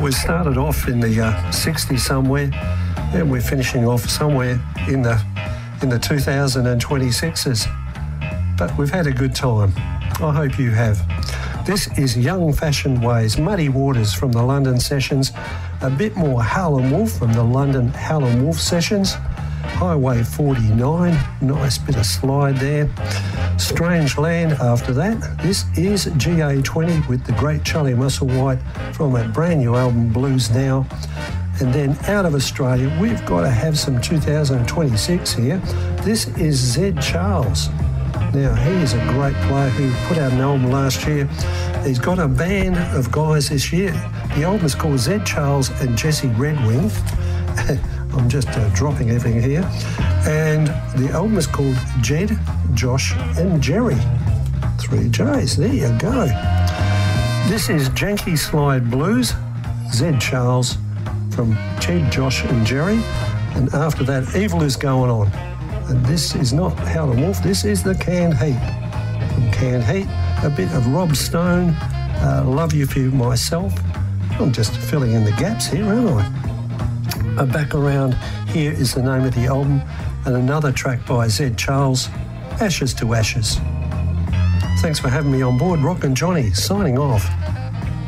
we started off in the 60s somewhere, and we're finishing off somewhere in the 2026s. But we've had a good time. I hope you have. This is Young Fashioned Ways, Muddy Waters from the London Sessions, a bit more Howlin' Wolf from the London Howlin' Wolf Sessions, Highway 49, nice bit of slide there. Strange Land after that. This is GA20 with the great Charlie Musselwhite from a brand new album, Blues Now. And then out of Australia, we've got to have some 2026 here. This is Zed Charles. Now, he is a great player who put out an album last year. He's got a band of guys this year. The album is called Zed Charles and Jesse Redwing. I'm just dropping everything here. And the album is called Jed, Josh and Jerry. 3 J's, there you go. This is Janky Slide Blues, Zed Charles from Jed, Josh and Jerry. And after that, Evil Is Going On. And this is not Howlin' Wolf, this is the Canned Heat. From Canned Heat, a bit of Rob Stone, Love You For Myself. I'm just filling in the gaps here, aren't I? Back Around Here is the name of the album, and another track by Zed Charles, Ashes to Ashes. Thanks for having me on board. Rock and Johnny, signing off.